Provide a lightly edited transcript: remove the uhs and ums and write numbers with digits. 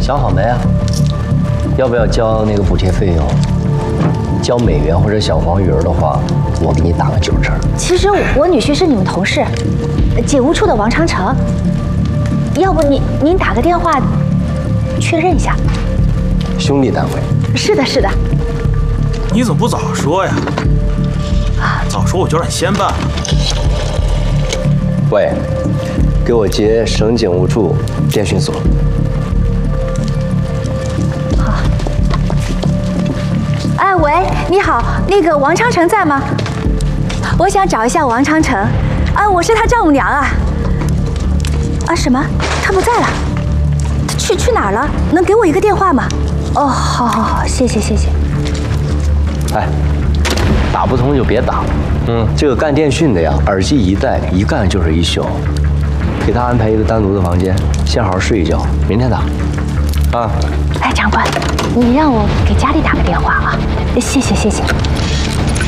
想好没啊？要不要交那个补贴费用？交美元或者小黄鱼的话，我给你打个9折。 其实我女婿是你们同事，警务处的王长城。要不您打个电话确认一下。 兄弟单位。 是的，是的。 你怎么不早说呀？早说我就让你先办了。 喂，给我接省警务处电讯所。 好。哎，喂，你好，那个王长城在吗？我想找一下王长城。啊，我是他丈母娘啊。啊，什么？他不在了？他去哪儿了？能给我一个电话吗？哦，好，谢谢。 哎，打不通就别打了。这个干电讯的呀，耳机一戴，一干就是一宿。给他安排一个单独的房间，先好好睡一觉，明天打。啊。 哎，长官，你让我给家里打个电话啊，谢谢。